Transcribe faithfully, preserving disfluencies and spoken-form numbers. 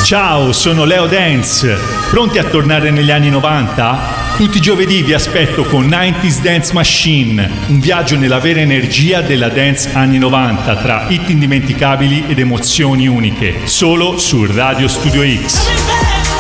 Ciao, sono Leo Dance. Pronti a tornare negli anni novanta? Tutti i giovedì vi aspetto con novanta Dance Machine, un viaggio nella vera energia della dance anni novanta tra hit indimenticabili ed emozioni uniche, solo su Radio Studio X.